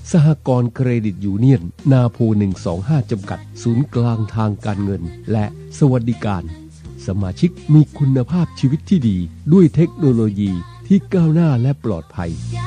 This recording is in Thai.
สหกรณ์เครดิตยูเนียนนาโพ125จำกัดศูนย์กลางทางการเงินและสวัสดิการสมาชิกมีคุณภาพชีวิตที่ดีด้วยเทคโนโลยีที่ก้าวหน้าและปลอดภัย